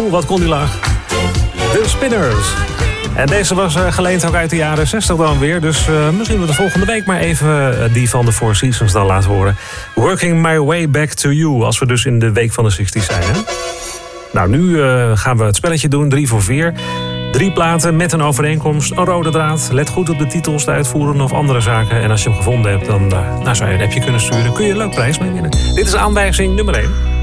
wat kon die laag. De Spinners. En deze was geleend ook uit de jaren 60 dan weer. Dus misschien we de volgende week maar even die van de Four Seasons dan laten horen. Working My Way Back to You. Als we dus in de week van de 60's zijn. Hè? Nou, nu gaan we het spelletje doen. 3 voor 4. 3 platen met een overeenkomst, een rode draad. Let goed op de titels, de uitvoeren of andere zaken. En als je hem gevonden hebt, dan zou je een appje kunnen sturen. Kun je een leuk prijs mee winnen. Dit is aanwijzing nummer 1.